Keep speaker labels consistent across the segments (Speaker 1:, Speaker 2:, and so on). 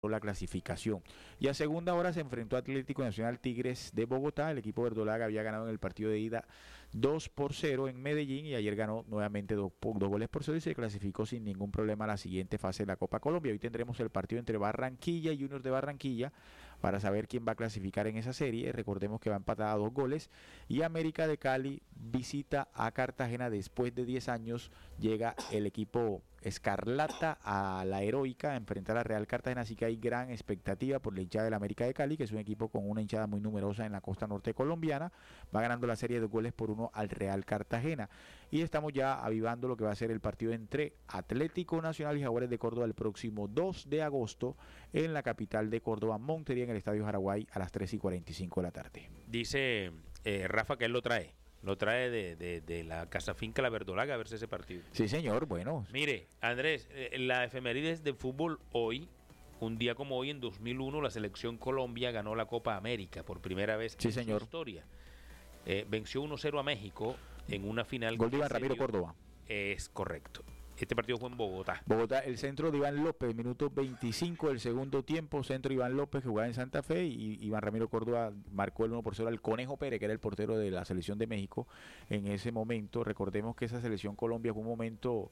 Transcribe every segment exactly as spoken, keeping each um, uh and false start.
Speaker 1: la clasificación. Y a segunda hora se enfrentó Atlético Nacional Tigres de Bogotá. El equipo verdolaga había ganado en el partido de ida dos por cero en Medellín y ayer ganó nuevamente dos, dos goles por cero y se clasificó sin ningún problema a la siguiente fase de la Copa Colombia. Hoy tendremos el partido entre Barranquilla y Junior de Barranquilla para saber quién va a clasificar en esa serie. Recordemos que va empatada a dos goles y América de Cali visita a Cartagena después de diez años. Llega el equipo Escarlata a la Heroica a enfrentar a Real Cartagena, así que hay gran expectativa por la hinchada del América de Cali, que es un equipo con una hinchada muy numerosa en la costa norte colombiana. Va ganando la serie de goles por uno al Real Cartagena y estamos ya avivando lo que va a ser el partido entre Atlético Nacional y Jaguares de Córdoba el próximo dos de agosto en la capital de Córdoba, Montería, en el Estadio Jaraguay a las tres y cuarenta y cinco de la tarde.
Speaker 2: Dice eh, Rafa que él lo trae. Lo trae de, de, de la Casa Finca La Verdolaga a verse ese partido.
Speaker 1: Sí, señor, bueno.
Speaker 2: Mire, Andrés, eh, la efemérides de fútbol hoy, un día como hoy, en dos mil uno, la selección Colombia ganó la Copa América por primera vez
Speaker 1: sí,
Speaker 2: en
Speaker 1: señor.
Speaker 2: su historia. Eh, venció uno cero a México en una final.
Speaker 1: Gol de Iván Ramiro Córdoba.
Speaker 2: Es correcto. Este partido fue en Bogotá.
Speaker 1: Bogotá, el centro de Iván López, minuto veinticinco del segundo tiempo, centro de Iván López que jugaba en Santa Fe y Iván Ramiro Córdoba marcó el uno por cero al Conejo Pérez, que era el portero de la selección de México en ese momento. Recordemos que esa selección Colombia fue un momento,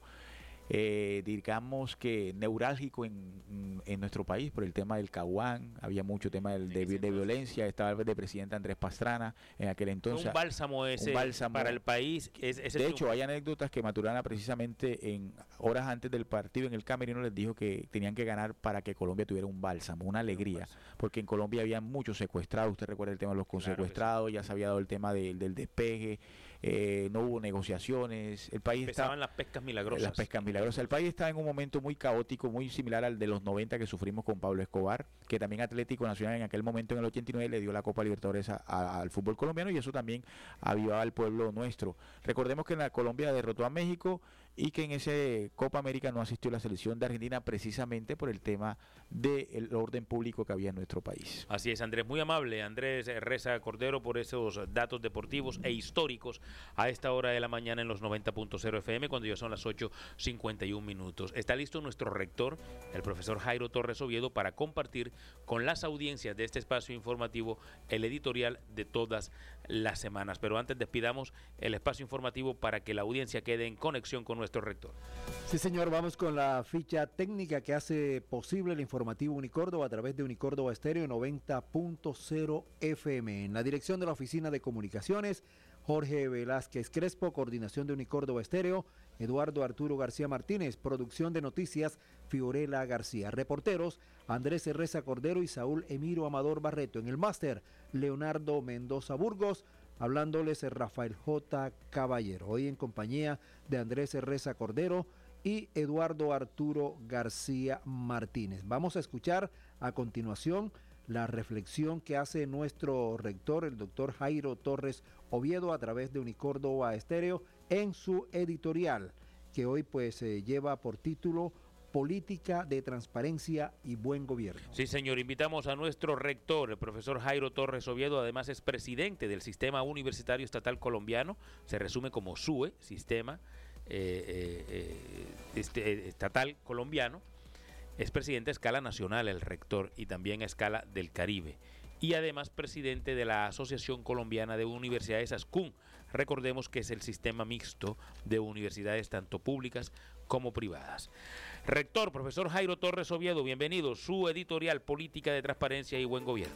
Speaker 1: eh, digamos que neurálgico en, en nuestro país por el tema del Caguán, había mucho tema del, de, de violencia, estaba el de presidente Andrés Pastrana en aquel entonces.
Speaker 2: Un bálsamo ese
Speaker 1: un bálsamo.
Speaker 2: Para el país. Es, ese
Speaker 1: de hecho, triunfo. Hay anécdotas que Maturana precisamente en horas antes del partido en el camerino les dijo que tenían que ganar para que Colombia tuviera un bálsamo, una alegría, porque en Colombia había muchos secuestrados, usted recuerda el tema de los secuestrados, claro sí. Ya se había dado el tema de, del despeje, eh, no hubo negociaciones, el país
Speaker 2: empezaban
Speaker 1: está,
Speaker 2: las pescas milagrosas.
Speaker 1: Las pescas milagrosas. El país está en un momento muy caótico, muy similar al de los noventa que sufrimos con Pablo Escobar, que también Atlético Nacional en aquel momento, en el ochenta y nueve, le dio la Copa Libertadores a, a, al fútbol colombiano y eso también avivaba al pueblo nuestro. Recordemos que en la Colombia derrotó a México y que en ese Copa América no asistió la selección de Argentina precisamente por el tema del orden público que había en nuestro país.
Speaker 2: Así es, Andrés, muy amable, Andrés Reza Cordero, por esos datos deportivos e históricos a esta hora de la mañana en los noventa punto cero F M, cuando ya son las ocho cincuenta y un minutos. Está listo nuestro rector, el profesor Jairo Torres Oviedo, para compartir con las audiencias de este espacio informativo el editorial de todas las semanas. Pero antes despidamos el espacio informativo para que la audiencia quede en conexión con nuestro rector.
Speaker 3: Sí, señor, vamos con la ficha técnica que hace posible el informativo Unicórdoba a través de Unicórdoba Estéreo noventa punto cero F M. En la dirección de la Oficina de Comunicaciones, Jorge Velázquez Crespo, coordinación de Unicórdoba Estéreo, Eduardo Arturo García Martínez, producción de noticias, Fiorella García, reporteros, Andrés Reza Cordero y Saúl Emiro Amador Barreto. En el máster, Leonardo Mendoza Burgos, hablándoles Rafael J. Caballero, hoy en compañía de Andrés Reza Cordero y Eduardo Arturo García Martínez. Vamos a escuchar a continuación la reflexión que hace nuestro rector, el doctor Jairo Torres Oviedo, a través de Unicórdoba Estéreo, en su editorial, que hoy pues eh, lleva por título Política de Transparencia y Buen Gobierno.
Speaker 2: Sí, señor, invitamos a nuestro rector, el profesor Jairo Torres Oviedo, además es presidente del Sistema Universitario Estatal Colombiano, se resume como S U E, Sistema eh, eh, eh, este, Estatal Colombiano, es presidente a escala nacional el rector y también a escala del Caribe. Y además presidente de la Asociación Colombiana de Universidades ASCUN. Recordemos que es el sistema mixto de universidades tanto públicas como privadas. Rector, profesor Jairo Torres Oviedo, bienvenido. Su editorial Política de Transparencia y Buen Gobierno.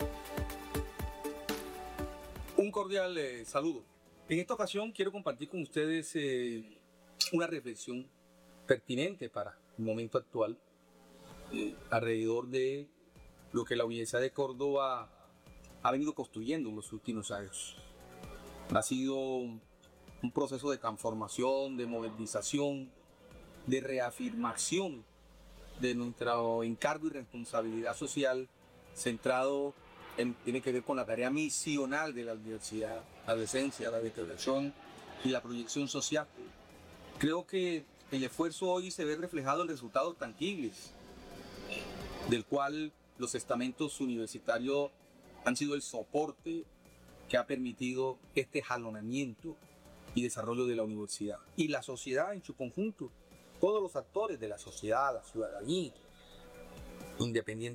Speaker 4: Un cordial eh, saludo. En esta ocasión quiero compartir con ustedes eh, una reflexión pertinente para el momento actual eh, alrededor de lo que la Universidad de Córdoba ha venido construyendo en los últimos años. Ha sido un proceso de transformación, de modernización, de reafirmación de nuestro encargo y responsabilidad social centrado en, tiene que ver con la tarea misional de la universidad, la decencia, la vertebración y la proyección social. Creo que el esfuerzo hoy se ve reflejado en resultados tangibles, del cual los estamentos universitarios han sido el soporte que ha permitido este jalonamiento y desarrollo de la universidad. Y la sociedad en su conjunto, todos los actores de la sociedad, la ciudadanía, independientemente